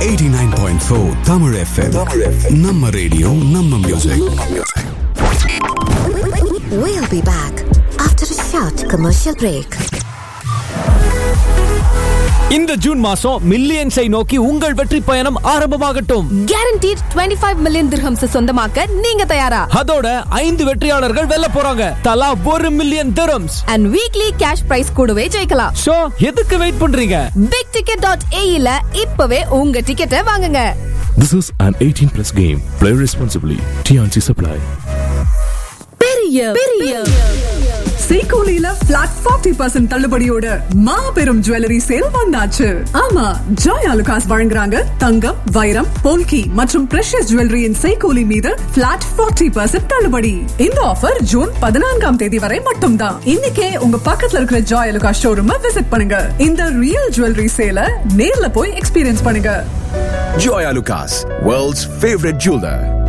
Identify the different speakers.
Speaker 1: 89.4 Tamil FM. நம்ம radio நம்ம music.
Speaker 2: We'll be back after a short commercial break.
Speaker 3: இந்த June மாசம் மில்லியன்ஸை நோக்கி உங்கள் வெற்றி பயணம் ஆரம்பமாகட்டும்.
Speaker 4: Guaranteed 25 million dirhams சொந்தமாக்க நீங்க தயாரா?
Speaker 3: அதோட 5 வெற்றியாளர்கள் வெல்ல போறாங்க. தலா 1 million dirhams
Speaker 4: and weekly cash prize கூடவே ஜெயிக்கலாம்.
Speaker 3: சோ எதுக்கு வெயிட் பண்றீங்க?
Speaker 4: bigticket.ae ல இப்பவே உங்க டிக்கெட்டை வாங்குங்க.
Speaker 5: This is an 18+ game. Play responsibly. TNC Supply.
Speaker 4: பெரிய
Speaker 6: சீகோலில பிளாட் 40% தள்ளுபடியோட மாபெரும் ஜுவல்லரி சேல் வந்தாச்சு. ஆமா, ஜாய் ஆலுகாஸ் வழங்குறாங்க தங்கம், வைரம், போல்கி மற்றும் பிரஷியஸ் ஜுவல்லரியின் சீகோலி மீது பிளாட் 40% தள்ளுபடி. இந்த ஆஃபர் ஜூன் 14ஆம் தேதி வரை மட்டும்தான். இன்னைக்கே உங்க பக்கத்துல இருக்கிற ஜாய் ஆலுகாஸ் ஷோரூம் விசிட் பண்ணுங்க. இந்த ரியல் ஜுவல்லரி சேல நேர்ல போய் எக்ஸ்பீரியன்ஸ் பண்ணுங்க.
Speaker 1: Joy Alucas, world's favorite jeweler.